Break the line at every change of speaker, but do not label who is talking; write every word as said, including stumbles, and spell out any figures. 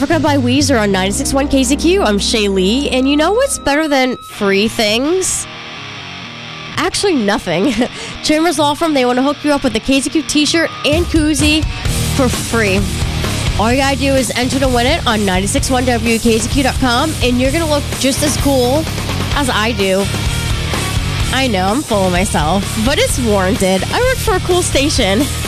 Africa by Weezer on ninety-six point one K Z Q. I'm Shay Lee, and you know what's better than free things? Actually, nothing. Chambers Law Firm, they want to hook you up with a K Z Q t-shirt and koozie for free. All you gotta do is enter to win it on nine six one W K Z Q dot com, and you're gonna look just as cool as I do. I know, I'm full of myself, but it's warranted. I work for a cool station.